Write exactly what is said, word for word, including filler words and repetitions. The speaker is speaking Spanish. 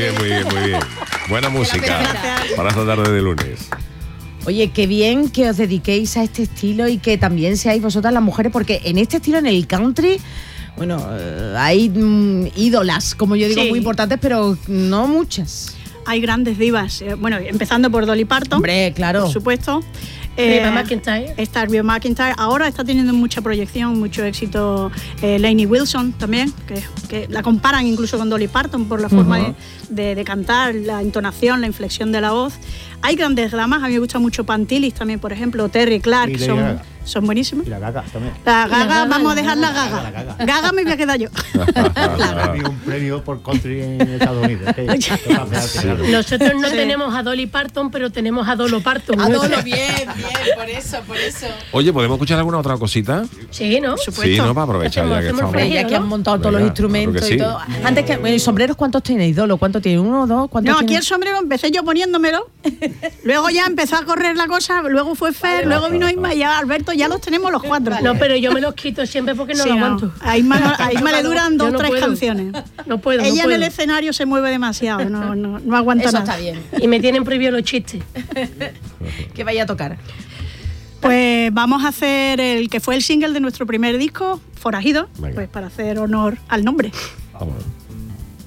bien, muy bien, muy bien. Buena música para esta tarde de lunes. Oye, qué bien que os dediquéis a este estilo y que también seáis vosotras las mujeres, porque en este estilo, en el country, bueno, eh, hay mm, ídolas, como yo digo, Sí. muy importantes, pero no muchas. Hay grandes divas, eh, bueno, empezando por Dolly Parton. Hombre, claro. Por supuesto. Reba McEntire. Está Reba McEntire. Ahora está teniendo mucha proyección, mucho éxito. Eh, Lainey Wilson también, que, que la comparan incluso con Dolly Parton por la forma Uh-huh. de, de, de cantar, la entonación, la inflexión de la voz. Hay grandes damas, a mí me gusta mucho Pantilis también, por ejemplo, Terry Clark, Y Lady son, Gaga. son buenísimos. Y la Gaga también. La Y la Gaga, Gaga, vamos a la dejar la Gaga, Gaga. la Gaga. Gaga me voy a quedar yo. Había un premio por country en Estados Unidos. que- que hace- hace- Nosotros no Sí. tenemos a Dolly Parton, pero tenemos a Dolo Parton. Adoro, bien, bien, por eso, por eso. Oye, ¿podemos escuchar alguna otra cosita? Sí, ¿no? Sí, ¿no? Para aprovechar ya que Hacemos estamos. freír. Ya que han montado todos Venga, los instrumentos claro que y sí. todo. Antes que, bueno, ¿y sombreros cuántos tenéis, Dolo? ¿Cuántos tiene? ¿Uno o dos? ¿Cuántos No, aquí tiene? el sombrero empecé yo poniéndomelo, luego ya empezó a correr la cosa, luego fue Fer, luego vino Isma y ya Alberto, ya los tenemos los cuatro. No, pero yo me los quito siempre porque no Sí, lo no. aguanto. A Isma, no- a Isma le duran dos Yo o no tres puedo. canciones. No puedo, no Ella en puedo. el escenario se mueve demasiado, no, no, no aguanta Eso nada. está bien. Y me tienen prohibido los chistes. Que vaya a tocar. Pues vamos a hacer el que fue el single de nuestro primer disco, Forajido, Venga. pues para hacer honor al nombre. Vamos.